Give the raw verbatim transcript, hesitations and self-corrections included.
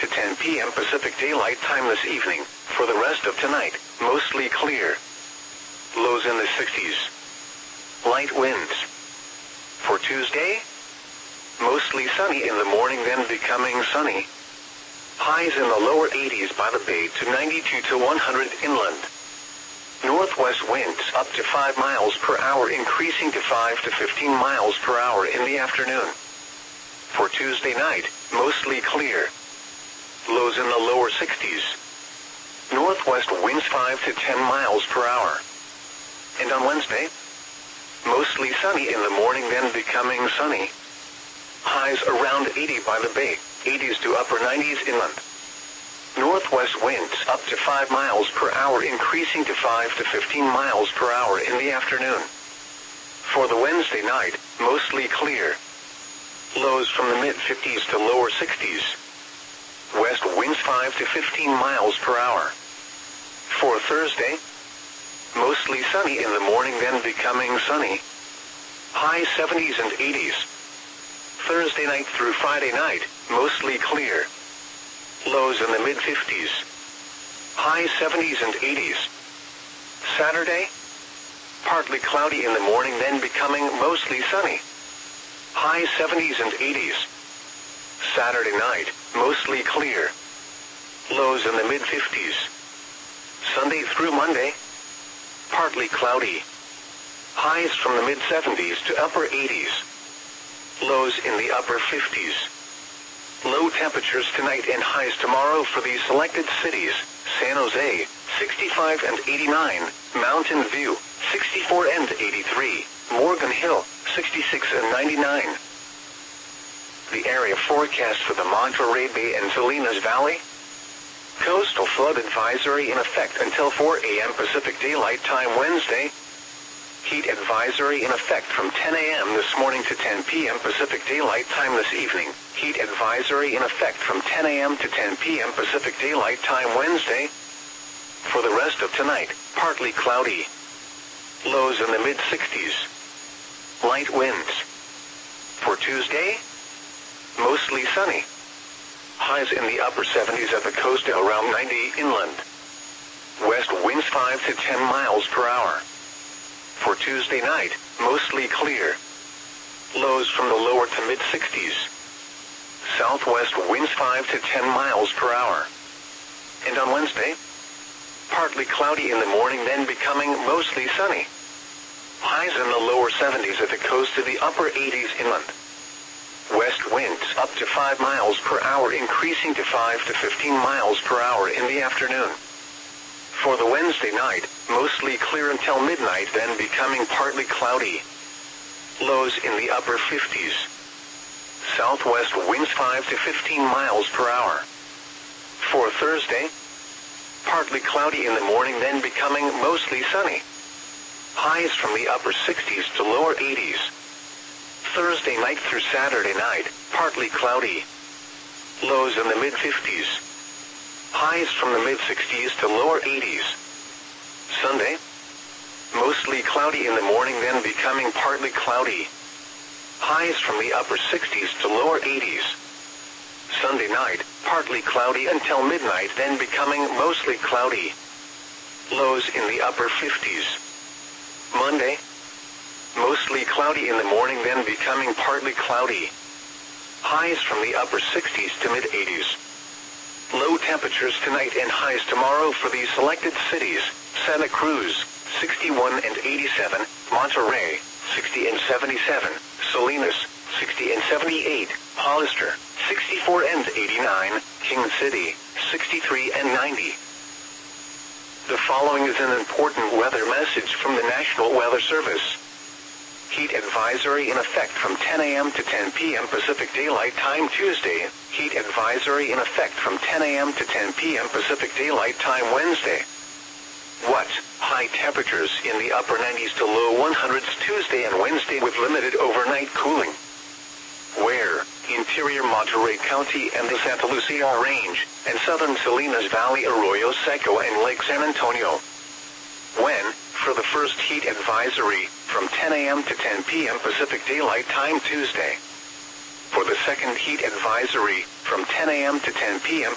to ten p m Pacific Daylight Time this evening. For the rest of tonight, mostly clear. Lows in the sixties. Light winds. For Tuesday, mostly sunny in the morning, then becoming sunny. Highs in the lower eighties by the Bay to ninety-two to one hundred inland. Northwest winds up to five miles per hour, increasing to five to fifteen miles per hour in the afternoon. For Tuesday night, mostly clear. Lows in the lower sixties. Northwest winds five to ten miles per hour. And on Wednesday, mostly sunny in the morning, then becoming sunny. Highs around eighty by the Bay, eighties to upper nineties inland. Northwest winds up to five miles per hour, increasing to five to fifteen miles per hour in the afternoon. For the Wednesday night, mostly clear. Lows from the mid-fifties to lower sixties. West winds five to fifteen miles per hour. For Thursday, mostly sunny in the morning, then becoming sunny. High seventies and eighties. Thursday night through Friday night, mostly clear. Lows in the mid-fifties. High seventies and eighties. Saturday, partly cloudy in the morning, then becoming mostly sunny. High seventies and eighties. Saturday night, mostly clear. Lows in the mid-fifties. Sunday through Monday, partly cloudy. Highs from the mid-seventies to upper eighties. Lows in the upper fifties. Low temperatures tonight and highs tomorrow for these selected cities: San Jose, sixty-five and eighty-nine, Mountain View, sixty-four and eighty-three, Morgan Hill, sixty-six and ninety-nine. The area forecast for the Monterey Bay and Salinas Valley. Coastal flood advisory in effect until four a m Pacific Daylight Time Wednesday. Heat advisory in effect from ten a m this morning to ten p m Pacific Daylight Time this evening. Heat advisory in effect from ten a m to ten p m Pacific Daylight Time Wednesday. For the rest of tonight, partly cloudy. Lows in the mid-sixties. Light winds. For Tuesday, mostly sunny. Highs in the upper seventies at the coast to around ninety inland. West winds five to ten miles per hour. For Tuesday night, mostly clear. Lows from the lower to mid-sixties. Southwest winds five to ten miles per hour. And on Wednesday, partly cloudy in the morning, then becoming mostly sunny. Highs in the lower seventies at the coast to the upper eighties inland. West winds up to five miles per hour, increasing to five to fifteen miles per hour in the afternoon. For the Wednesday night, mostly clear until midnight, then becoming partly cloudy. Lows in the upper fifties. Southwest winds five to fifteen miles per hour. For Thursday, partly cloudy in the morning, then becoming mostly sunny. Highs from the upper sixties to lower eighties. Thursday night through Saturday night, partly cloudy. Lows in the mid-fifties. Highs from the mid-sixties to lower eighties. Sunday, mostly cloudy in the morning, then becoming partly cloudy. Highs from the upper sixties to lower eighties. Sunday night, partly cloudy until midnight, then becoming mostly cloudy. Lows in the upper fifties. Monday, mostly cloudy in the morning, then becoming partly cloudy. Highs from the upper sixties to mid-eighties. Low temperatures tonight and highs tomorrow for these selected cities: Santa Cruz, sixty-one and eighty-seven, Monterey, sixty and seventy-seven, Salinas, sixty and seventy-eight, Hollister, sixty-four and eighty-nine, King City, sixty-three and ninety. The following is an important weather message from the National Weather Service. Heat advisory in effect from ten a m to ten p m Pacific Daylight Time Tuesday. Heat advisory in effect from ten a m to ten p m Pacific Daylight Time Wednesday. What? High temperatures in the upper nineties to low hundreds Tuesday and Wednesday with limited overnight cooling. Where? Interior Monterey County and the Santa Lucia Range, and southern Salinas Valley, Arroyo Seco, and Lake San Antonio. When? For the first heat advisory, from ten a m to ten p m Pacific Daylight Time Tuesday. For the second heat advisory, from ten a m to ten p m